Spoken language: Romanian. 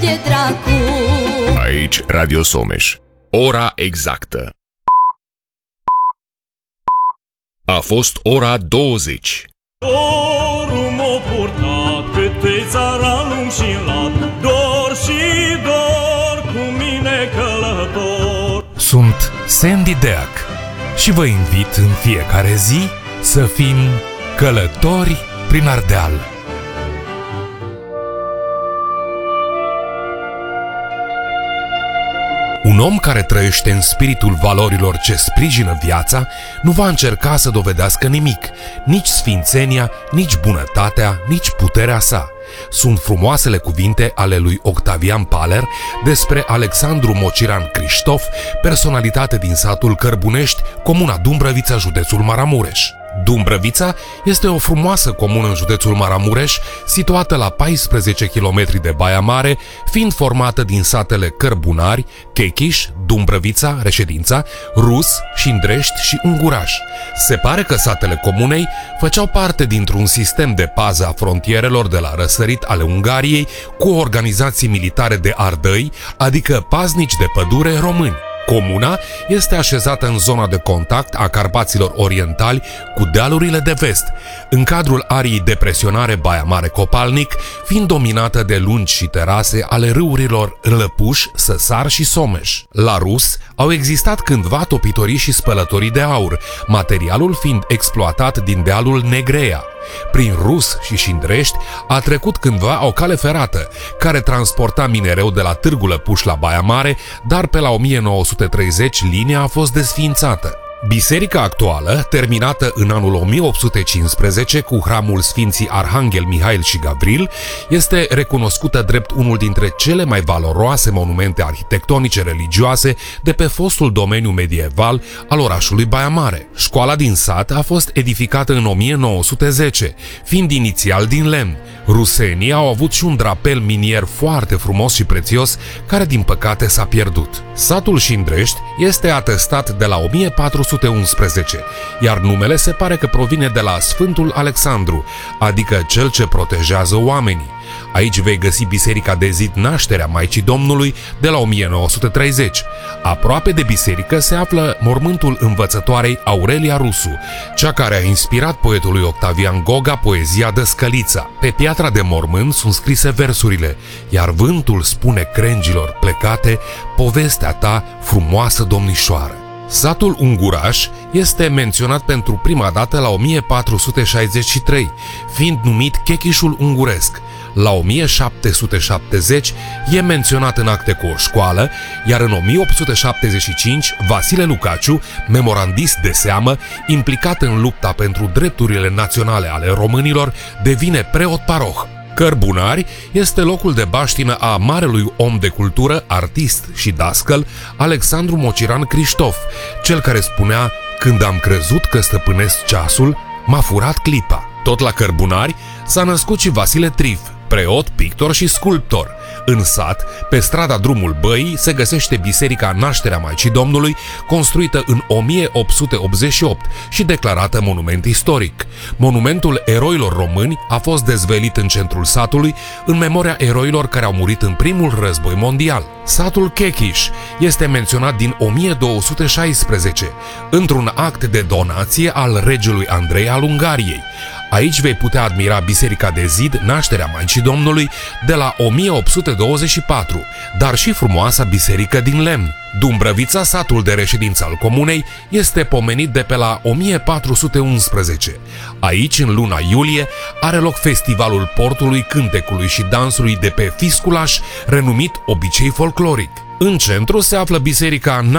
trage dracu. Aici Radio Someș. Ora exactă. A fost ora 20. Dorul m-a purtat câte țaranul și lat, dor și dor cu mine călător. Sunt Sandy Deac și vă invit în fiecare zi să fim călători prin Ardeal. Un om care trăiește în spiritul valorilor ce sprijină viața nu va încerca să dovedească nimic, nici sfințenia, nici bunătatea, nici puterea sa. Sunt frumoasele cuvinte ale lui Octavian Paler despre Alexandru Mociran Criștof, personalitate din satul Cărbunești, comuna Dumbrăvița, județul Maramureș. Dumbrăvița este o frumoasă comună în județul Maramureș, situată la 14 km de Baia Mare, fiind formată din satele Cărbunari, Chechiș, Dumbrăvița, Reședința, Rus, Șindrești și Unguraș. Se pare că satele comunei făceau parte dintr-un sistem de pază a frontierelor de la răsărit ale Ungariei cu organizații militare de ardăi, adică paznici de pădure români. Comuna este așezată în zona de contact a Carpaților Orientali cu dealurile de vest, în cadrul ariei de presionare Baia Mare-Copalnic, fiind dominată de lungi și terase ale râurilor Lăpuș, Săsar și Someș. La Rus au existat cândva topitorii și spălătorii de aur, materialul fiind exploatat din dealul Negreia. Prin Rus și Șindrești a trecut cândva o cale ferată, care transporta minereu de la Târgu Lăpuș la Baia Mare, dar pe la 1930 linia a fost desființată. Biserica actuală, terminată în anul 1815 cu hramul Sfinții Arhanghel Mihail și Gavril, este recunoscută drept unul dintre cele mai valoroase monumente arhitectonice religioase de pe fostul domeniu medieval al orașului Baia Mare. Școala din sat a fost edificată în 1910, fiind inițial din lemn. Rusenii au avut și un drapel minier foarte frumos și prețios, care din păcate s-a pierdut. Satul Șindrești este atestat de la 1411, iar numele se pare că provine de la Sfântul Alexandru, adică cel ce protejează oamenii. Aici vei găsi biserica de zid Nașterea Maicii Domnului de la 1930. Aproape de biserică se află mormântul învățătoarei Aurelia Rusu, cea care a inspirat poetului Octavian Goga poezia Dăscălița. Pe piatra de mormânt sunt scrise versurile: iar vântul spune crengilor plecate, povestea ta, frumoasă domnișoară. Satul Unguraș este menționat pentru prima dată la 1463, fiind numit Chechișul Unguresc. La 1770 e menționat în acte cu o școală, iar în 1875 Vasile Lucaciu, memorandist de seamă, implicat în lupta pentru drepturile naționale ale românilor, devine preot paroh. Cărbunari este locul de baștină a marelui om de cultură, artist și dascăl Alexandru Mociran Criștof, cel care spunea: când am crezut că stăpânesc ceasul, m-a furat clipa. Tot la Cărbunari s-a născut și Vasile Trif, preot, pictor și sculptor. În sat, pe strada Drumul Băii, se găsește Biserica Nașterea Maicii Domnului, construită în 1888 și declarată monument istoric. Monumentul eroilor români a fost dezvălit în centrul satului, în memoria eroilor care au murit în primul război mondial. Satul Chechiș este menționat din 1216, într-un act de donație al regelui Andrei al Ungariei. Aici vei putea admira biserica de zid Nașterea Maicii Domnului de la 1824, dar și frumoasa biserică din lemn. Dumbrăvița, satul de reședință al comunei, este pomenit de pe la 1411. Aici, în luna iulie, are loc festivalul portului, cântecului și dansului de pe Fisculaș, renumit obicei folcloric. În centru se află biserica